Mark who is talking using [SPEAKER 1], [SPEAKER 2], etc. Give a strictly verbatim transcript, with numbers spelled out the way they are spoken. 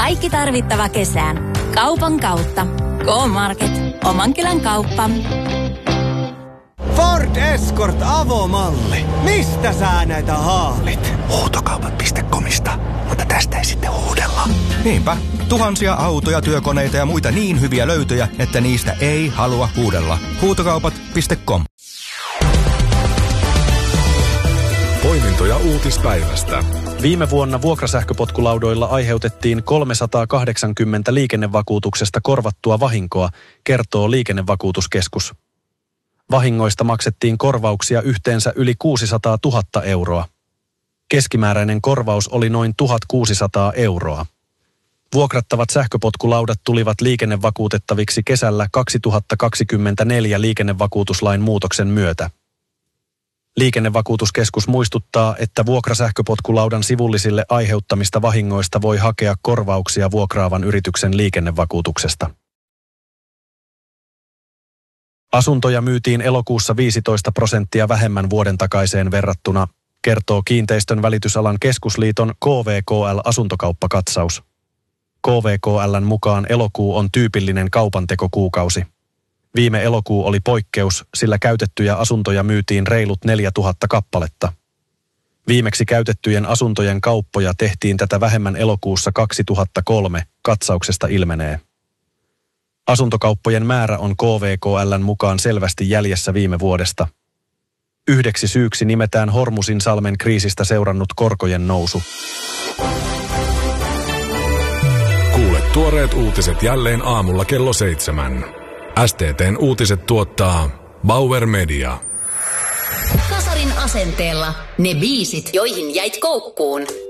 [SPEAKER 1] Kaikki tarvittava kesään. Kaupan kautta. K-Market. Oman kylän kauppa.
[SPEAKER 2] Ford Escort avomalli. Mistä sä näitä haalit?
[SPEAKER 3] Huutokaupat piste comista, mutta tästä ei sitten huudella.
[SPEAKER 4] Niinpä. Tuhansia autoja, työkoneita ja muita niin hyviä löytöjä, että niistä ei halua huudella. Huutokaupat piste com.
[SPEAKER 5] Poimintoja uutispäivästä.
[SPEAKER 6] Viime vuonna vuokrasähköpotkulaudoilla aiheutettiin kolmesataakahdeksankymmentä liikennevakuutuksesta korvattua vahinkoa, kertoo Liikennevakuutuskeskus. Vahingoista maksettiin korvauksia yhteensä yli kuusisataatuhatta euroa. Keskimääräinen korvaus oli noin tuhatkuusisataa euroa. Vuokrattavat sähköpotkulaudat tulivat liikennevakuutettaviksi kesällä kaksituhattakaksikymmentäneljä liikennevakuutuslain muutoksen myötä. Liikennevakuutuskeskus muistuttaa, että vuokrasähköpotkulaudan sivullisille aiheuttamista vahingoista voi hakea korvauksia vuokraavan yrityksen liikennevakuutuksesta. Asuntoja myytiin elokuussa viisitoista prosenttia vähemmän vuoden takaiseen verrattuna, kertoo Kiinteistön välitysalan keskusliiton K V K L-asuntokauppakatsaus. K V K L:n mukaan elokuu on tyypillinen kaupantekokuukausi. Viime elokuu oli poikkeus, sillä käytettyjä asuntoja myytiin reilut neljätuhatta kappaletta. Viimeksi käytettyjen asuntojen kauppoja tehtiin tätä vähemmän elokuussa kaksituhattakolme, katsauksesta ilmenee. Asuntokauppojen määrä on K V K L:n mukaan selvästi jäljessä viime vuodesta. Yhdeksi syyksi nimetään Hormusin salmen kriisistä seurannut korkojen nousu.
[SPEAKER 5] Kuule tuoreet uutiset jälleen aamulla kello seitsemän. S T T:n uutiset tuottaa Bauer Media.
[SPEAKER 7] Kasarin asenteella ne biisit, joihin jäit koukkuun.